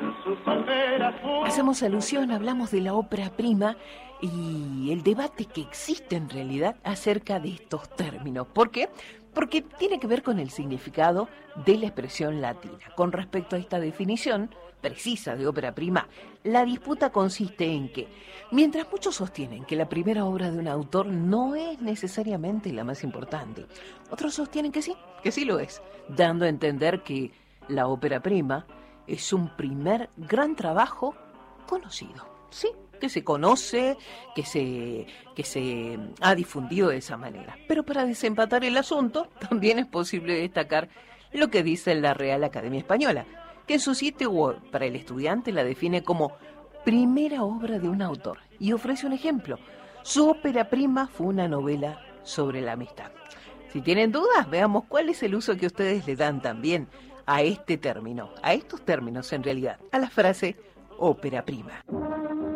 Hacemos alusión, hablamos de la ópera prima y el debate que existe en realidad acerca de estos términos. ¿Por qué? Porque tiene que ver con el significado de la expresión latina. Con respecto a esta definición precisa de ópera prima, la disputa consiste en que, mientras muchos sostienen que la primera obra de un autor no es necesariamente la más importante, otros sostienen que sí lo es, dando a entender que la ópera prima es un primer gran trabajo conocido, sí, que se conoce, que se ha difundido de esa manera. Pero para desempatar el asunto, también es posible destacar lo que dice la Real Academia Española, que en su sitio web para el estudiante la define como primera obra de un autor y ofrece un ejemplo. Su ópera prima fue una novela sobre la amistad. Si tienen dudas, veamos cuál es el uso que ustedes le dan también a este término, a estos términos en realidad, a la frase ópera prima.